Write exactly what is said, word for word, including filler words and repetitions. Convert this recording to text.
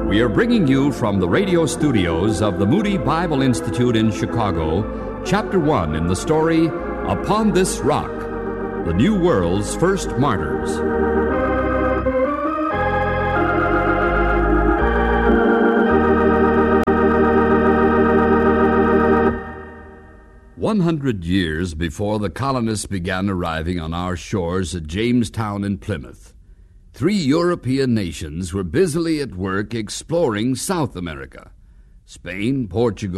We are bringing you from the radio studios of the Moody Bible Institute in Chicago, Chapter one in the story, Upon This Rock, the New World's First Martyrs. One hundred years before the colonists began arriving on our shores at Jamestown and Plymouth, three European nations were busily at work exploring South America: Spain, Portugal,